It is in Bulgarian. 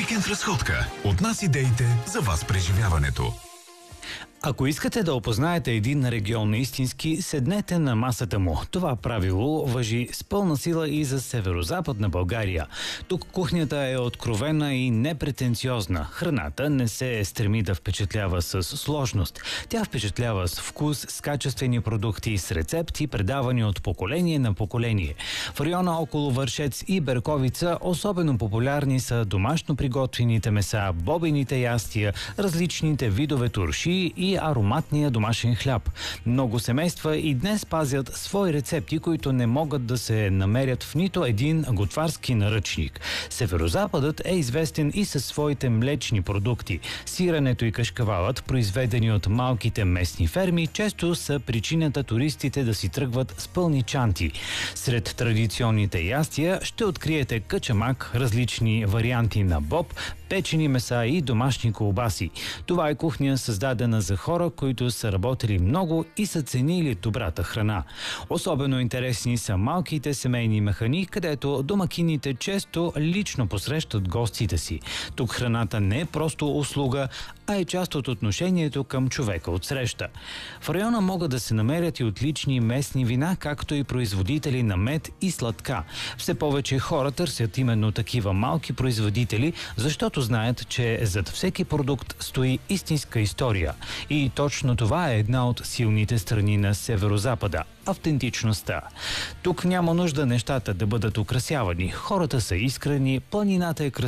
Уикенд разходка. От нас идеите, за вас преживяването. Ако искате да опознаете един регион истински, седнете на масата му. Това правило важи с пълна сила и за северозападна България. Тук кухнята е откровена и непретенциозна. Храната не се стреми да впечатлява с сложност. Тя впечатлява с вкус, с качествени продукти, с рецепти, предавани от поколение на поколение. В района около Вършец и Берковица особено популярни са домашно приготвените меса, бобените ястия, различните видове турши и ароматния домашен хляб. Много семейства и днес пазят свои рецепти, които не могат да се намерят в нито един готварски наръчник. Северозападът е известен и със своите млечни продукти. Сиренето и кашкавалът, произведени от малките местни ферми, често са причината туристите да си тръгват с пълни чанти. Сред традиционните ястия ще откриете качамак, различни варианти на боб, печени меса и домашни колбаси. Това е кухня, създадена за хора, които са работили много и са ценили добрата храна. Особено интересни са малките семейни механи, където домакините често лично посрещат гостите си. Тук храната не е просто услуга, а е част от отношението към човека отсреща. В района могат да се намерят и отлични местни вина, както и производители на мед и сладка. Все повече хора търсят именно такива малки производители, защото знаят, че зад всеки продукт стои истинска история. И точно това е една от силните страни на Северозапада – автентичността. Тук няма нужда нещата да бъдат украсявани. Хората са искрени, планината е красива.